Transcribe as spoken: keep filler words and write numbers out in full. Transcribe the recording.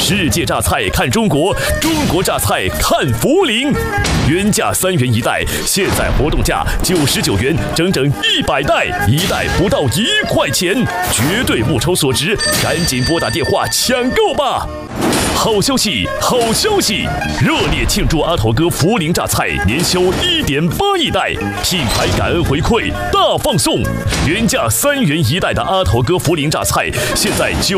世界榨菜看中国，中国榨菜看涪陵。原价三元一袋，现在活动价九十九元，整整一百袋，一袋不到一块钱，绝对物超所值，赶紧拨打电话抢购吧！好消息，好消息！热烈庆祝阿头哥涪陵榨菜年销一点八亿袋，品牌感恩回馈大放送，原价三元一袋的阿头哥涪陵榨菜，现在九